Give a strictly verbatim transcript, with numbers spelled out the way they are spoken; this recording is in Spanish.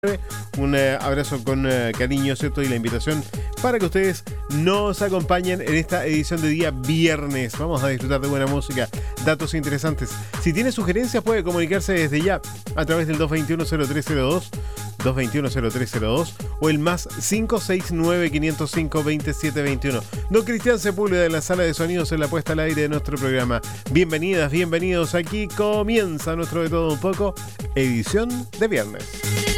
Un eh, abrazo con eh, cariño, ¿cierto? Y la invitación para que ustedes nos acompañen en esta edición de día viernes. Vamos a disfrutar de buena música, datos interesantes. Si tiene sugerencias puede comunicarse desde ya a través del dos veintiuno cero tres cero dos, dos veintiuno cero tres cero dos o el más cinco seis nueve, quinientos cinco, veintisiete veintiuno. Don Cristian Sepúlveda en la sala de sonidos en la puesta al aire de nuestro programa. Bienvenidas, bienvenidos. Aquí comienza nuestro De Todo Un Poco, edición de viernes.